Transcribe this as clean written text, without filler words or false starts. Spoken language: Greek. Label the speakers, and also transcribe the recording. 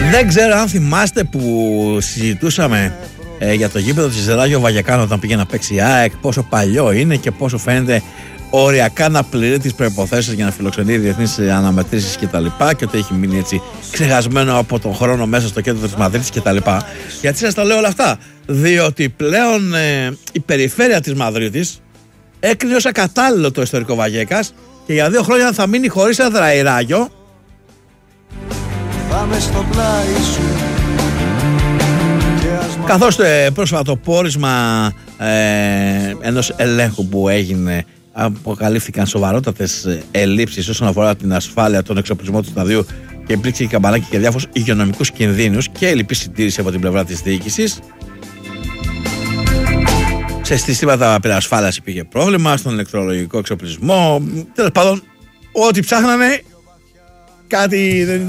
Speaker 1: Δεν ξέρω αν θυμάστε που συζητούσαμε για το γήπεδο της Ράγιο Βαγεκάνο όταν πήγε να παίξει η ΑΕΚ, πόσο παλιό είναι και πόσο φαίνεται οριακά να πληρεί τις προϋποθέσεις για να φιλοξενεί διεθνείς αναμετρήσεις κτλ. Και ότι έχει μείνει έτσι ξεχασμένο από τον χρόνο μέσα στο κέντρο της Μαδρίτης κτλ. Γιατί σας τα λέω όλα αυτά? Διότι πλέον η περιφέρεια της Μαδρίτης έκρινε ως ακατάλληλο το ιστορικό Βαγέκας και για 2 χρόνια θα μείνει χωρίς έδρα η Ράγιο. Καθώς το πρόσφατο πόρισμα ενός ελέγχου που έγινε αποκαλύφθηκαν σοβαρότατες ελλείψεις όσον αφορά την ασφάλεια, τον εξοπλισμό του σταδίου και υπήρξε καμπανάκι και διάφορους υγειονομικούς κινδύνους και ελλειπή συντήρηση από την πλευρά της διοίκησης. Σε συστήματα ασφάλειας υπήρχε πρόβλημα, στον ηλεκτρολογικό εξοπλισμό. Τέλος πάντων, ό,τι ψάχνανε κάτι δεν